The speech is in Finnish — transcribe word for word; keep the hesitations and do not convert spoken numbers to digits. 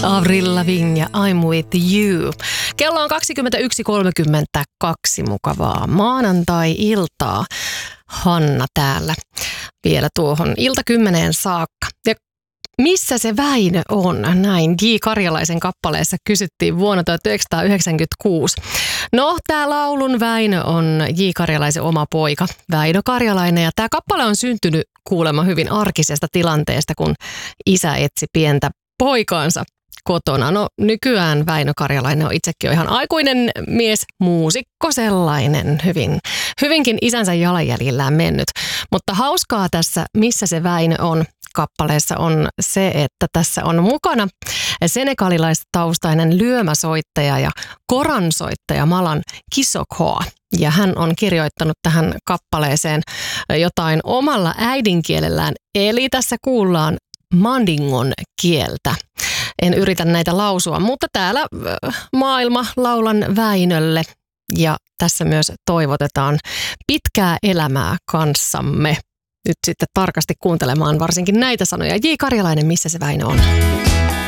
Avril Lavigne ja I'm with you. Kello on kaksikymmentäyksi kolmekymmentäkaksi, mukavaa maanantai-iltaa. Hanna täällä vielä tuohon iltakymmeneen saakka. Ja missä se Väinö on? Näin J. Karjalaisen kappaleessa kysyttiin vuonna tuhatyhdeksänsataayhdeksänkymmentäkuusi. No, tää laulun Väinö on J. Karjalaisen oma poika, Väinö Karjalainen. Ja tää kappale on syntynyt kuulemma hyvin arkisesta tilanteesta, kun isä etsi pientä poikaansa kotona. No, nykyään Väinö Karjalainen on itsekin jo ihan aikuinen mies, muusikko sellainen, hyvin, hyvinkin isänsä jalanjäljillään mennyt. Mutta hauskaa tässä, missä se Väinö on kappaleessa, on se, että tässä on mukana senegalilaistaustainen lyömäsoittaja ja koransoittaja Malan Kisokhoa. Ja hän on kirjoittanut tähän kappaleeseen jotain omalla äidinkielellään, eli tässä kuullaan mandingon kieltä. En yritä näitä lausua, mutta täällä maailma laulan Väinölle ja tässä myös toivotetaan pitkää elämää kanssamme. Nyt sitten tarkasti kuuntelemaan varsinkin näitä sanoja. J. Karjalainen, missä se Väinö on?